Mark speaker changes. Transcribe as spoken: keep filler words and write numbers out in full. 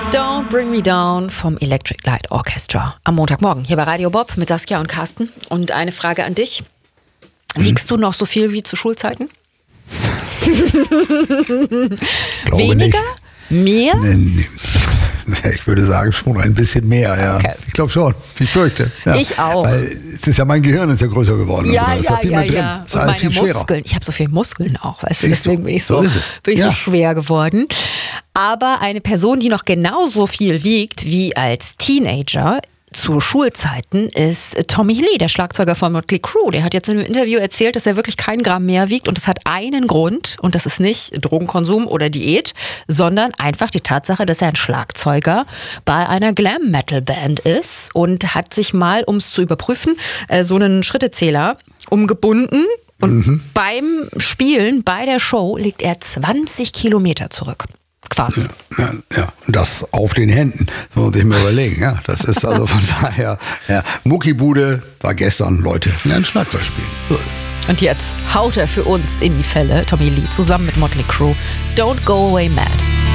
Speaker 1: Don't Bring Me Down vom Electric Light Orchestra am Montagmorgen hier bei Radio Bob mit Saskia und Carsten. Und eine Frage an dich. Wiegst hm. du noch so viel wie zu Schulzeiten? Weniger?
Speaker 2: Nicht.
Speaker 1: Mehr?
Speaker 2: Nee, nee. Ich würde sagen, schon ein bisschen mehr, ja. Okay. Ich glaube schon. Ich fürchte. Ja.
Speaker 1: Ich auch.
Speaker 2: Weil es ist ja mein Gehirn ist ja größer geworden.
Speaker 1: Ja,
Speaker 2: da ist
Speaker 1: ja,
Speaker 2: viel
Speaker 1: ja,
Speaker 2: mehr drin.
Speaker 1: ja.
Speaker 2: Ist
Speaker 1: und
Speaker 2: alles
Speaker 1: meine
Speaker 2: viel schwerer.
Speaker 1: Muskeln. Ich habe so viele Muskeln auch, weißt du,
Speaker 2: Siehst
Speaker 1: deswegen
Speaker 2: du?
Speaker 1: bin ich so,
Speaker 2: So ist es.
Speaker 1: bin ich
Speaker 2: Ja.
Speaker 1: so schwer geworden. Aber eine Person, die noch genauso viel wiegt wie als Teenager zu Schulzeiten, ist Tommy Lee, der Schlagzeuger von Motley Crue. Der hat jetzt in einem Interview erzählt, dass er wirklich kein Gramm mehr wiegt und das hat einen Grund und das ist nicht Drogenkonsum oder Diät, sondern einfach die Tatsache, dass er ein Schlagzeuger bei einer Glam-Metal-Band ist und hat sich mal, um es zu überprüfen, so einen Schrittezähler umgebunden und mhm. beim Spielen, bei der Show, legt er zwanzig Kilometer zurück. Quasi.
Speaker 2: Ja, ja, ja, das auf den Händen, das muss man sich mal überlegen. Ja, das ist also von daher, ja, Muckibude war gestern, Leute, lernen Schlagzeug spielen. So ist es.
Speaker 1: Und jetzt haut er für uns in die Fälle, Tommy Lee, zusammen mit Motley Crue, Don't Go Away Mad.